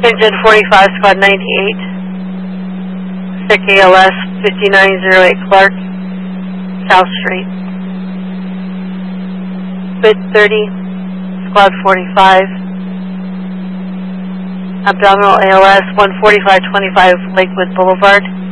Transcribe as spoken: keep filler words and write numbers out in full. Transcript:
Engine forty-five, squad ninety-eight. Sick A L S fifty-nine oh eight Clark, South Street. Bit thirty, squad forty-five. Abdominal A L S one forty-five twenty-five Lakewood Boulevard.